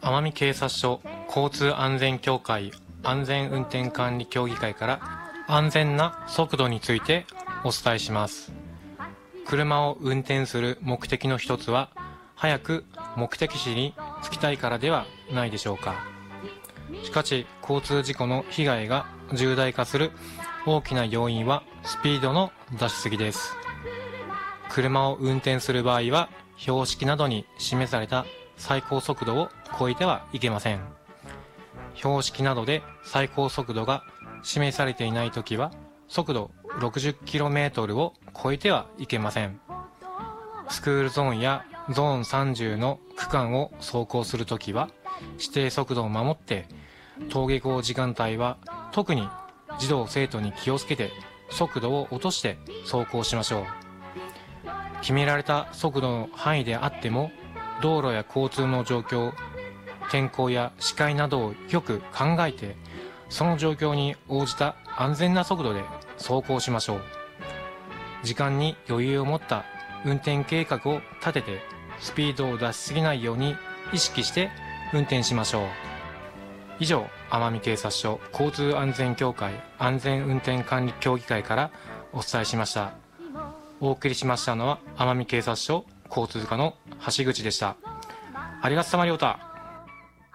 奄美警察署交通安全協会安全運転管理協議会から安全な速度についてお伝えします。車を運転する目的の一つは、早く目的地に着きたいからではないでしょうか。しかし、交通事故の被害が重大化する大きな要因はスピードの出しすぎです。車を運転する場合は、標識などに示された最高速度を超えてはいけません。標識などで最高速度が示されていないときは、速度 60km を超えてはいけません。スクールゾーンやゾーン30の区間を走行するときは、指定速度を守って、登下校時間帯は特に児童生徒に気をつけて速度を落として走行しましょう。決められた速度の範囲であっても、道路や交通の状況、天候や視界などをよく考えて、その状況に応じた安全な速度で走行しましょう。時間に余裕を持った運転計画を立てて、スピードを出しすぎないように意識して運転しましょう。以上、奄美警察署交通安全協会安全運転管理協議会からお伝えしました。お送りしましたのは奄美警察署交通課の橋口でした。ありがとうさまりょうた。